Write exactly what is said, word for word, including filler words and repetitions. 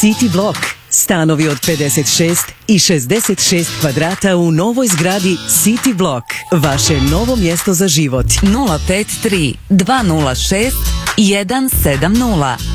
City Block. Stanovi od pedeset šest i šezdeset šest kvadrata u novoj zgradi City Block. Vaše novo mjesto za život. nula pet tri dva nula šest jedan sedam nula